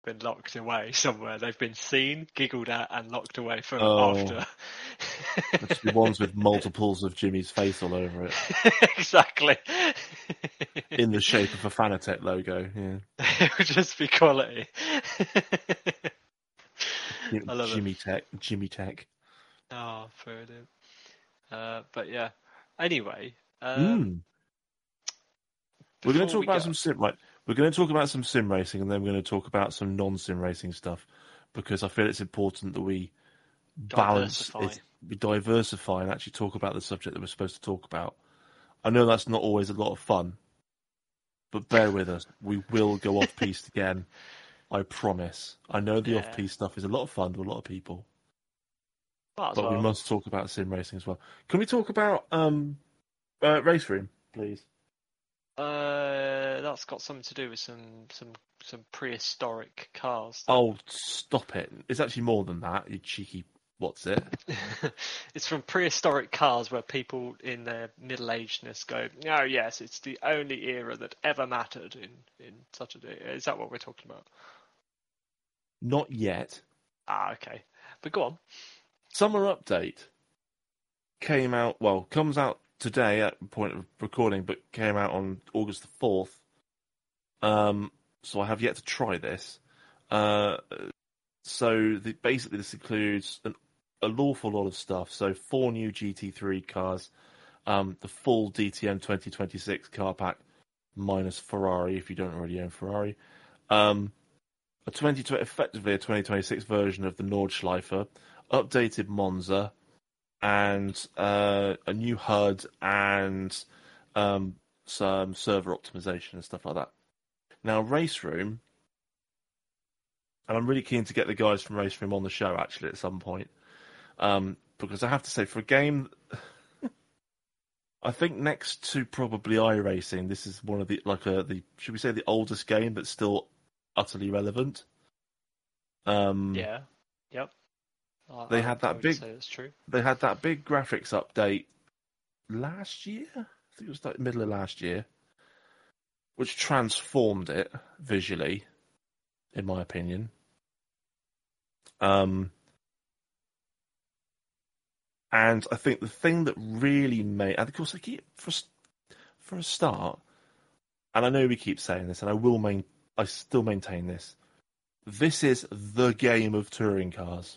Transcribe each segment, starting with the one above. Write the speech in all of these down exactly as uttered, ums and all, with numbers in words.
been locked away somewhere. They've been seen, giggled at, and locked away for Oh. after. It'd just be ones with multiples of Jimmy's face all over it. Exactly. In the shape of a Fanatec logo, yeah. It would just be quality. I love Jimmy it. Tech, Jimmy Tech. Oh, brilliant. Uh, but yeah. Anyway, um, Mm. We're going to talk we about go... some sim right. We're going to talk about some sim racing, and then we're going to talk about some non-sim racing stuff, because I feel it's important that we balance Diversify. it, we diversify, and actually talk about the subject that we're supposed to talk about. I know that's not always a lot of fun, but bear with us. We will go off piste again. I promise. I know the Yeah. off piste stuff is a lot of fun to a lot of people, Might as but well. we must talk about sim racing as well. Can we talk about um, uh, Race Room, please? Uh, that's got something to do with some some some prehistoric cars. That... Oh, stop it! It's actually more than that. You cheeky. What's it? It's from prehistoric cars where people in their middle-agedness go, "Oh yes, it's the only era that ever mattered in in such a day." Is that what we're talking about? Not yet. Ah, okay. But go on. Summer Update came out. Well, comes out today at the point of recording, but came out on August the fourth. Um, so I have yet to try this. Uh, so the, basically, this includes an, an awful lot of stuff. So four new G T three cars, um, the full D T M twenty twenty-six car pack, minus Ferrari if you don't already own Ferrari. Um, a twenty effectively a twenty twenty-six version of the Nordschleife, updated Monza, and uh, a new H U D and um, some server optimization and stuff like that. Now, Race Room, and I'm really keen to get the guys from Race Room on the show actually at some point, um, because I have to say, for a game, I think next to probably iRacing, this is one of the like a, the should we say the oldest game that's still utterly relevant. Um, Yeah. Yep. I, they I, had I that would big, say that's true. they had that big graphics update last year. I think it was like middle of last year, which transformed it visually, in my opinion. Um, and I think the thing that really made, and of course, I keep for for a start, and I know we keep saying this, and I will main, I still maintain this. This is the game of touring cars.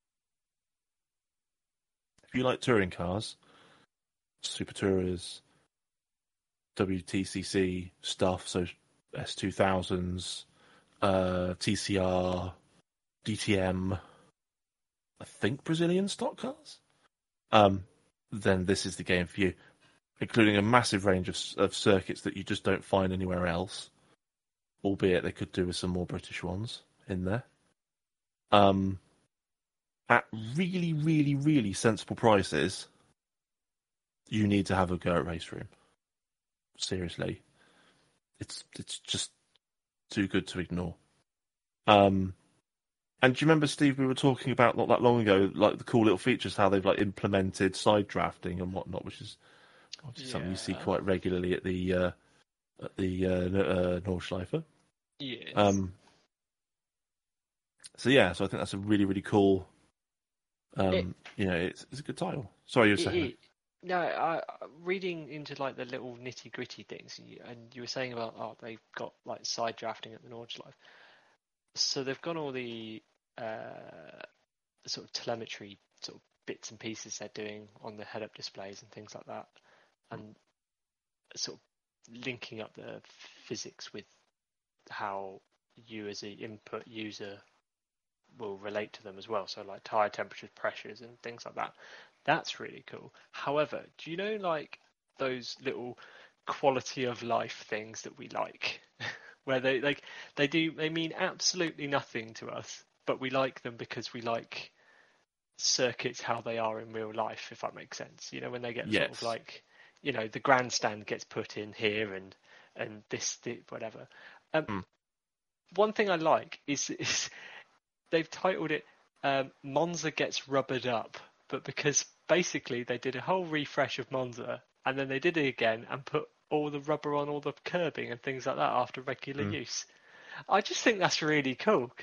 If you like touring cars, Super Tourers, W T C C stuff, so S two thousands, uh, T C R, D T M, I think Brazilian stock cars, um, then this is the game for you, including a massive range of, of circuits that you just don't find anywhere else, albeit they could do with some more British ones in there. Um, at really, really, really sensible prices, you need to have a go at Race Room. Seriously. It's it's just too good to ignore. Um, and do you remember, Steve, we were talking about not that long ago, like the cool little features, how they've like implemented side drafting and whatnot, which is obviously something you see Yeah. quite regularly at the uh, at the uh, uh, Nordschleife. Yes. Um, so yeah, so I think that's a really really cool. Um, It, you know, it's it's a good title. Sorry, you were it, saying. it, no, I, reading into like the little nitty gritty things, and you, and you were saying about oh they've got like side drafting at the Nordschleife, so they've got all the uh, sort of telemetry sort of bits and pieces they're doing on the head-up displays and things like that, and sort of linking up the physics with how you as an input user will relate to them as well. So like tire temperatures, pressures, and things like that. That's really cool. However, do you know like those little quality of life things that we like, where they like they do they mean absolutely nothing to us, but we like them because we like circuits how they are in real life, if that makes sense. You know, when they get Yes. sort of like, you know, the grandstand gets put in here and and this, this whatever. Um, Mm. One thing I like is, is they've titled it um, Monza Gets Rubbered Up, but because basically they did a whole refresh of Monza and then they did it again and put all the rubber on all the curbing and things like that after regular Mm. use. I just think that's really cool.